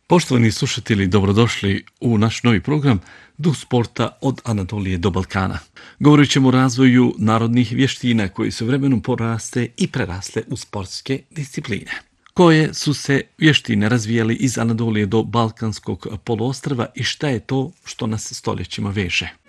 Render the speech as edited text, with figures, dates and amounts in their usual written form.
Poštovani slušatelji, dobrodošli u naš novi program Duh sporta od Anatolije do Balkana. Govorit ćemo o razvoju narodnih vještina koji su vremenom poraste i prerasle u sportske discipline. Koje su se vještine razvijali iz Anadolije do Balkanskog poluostrva i šta je to što nas stoljećima veže?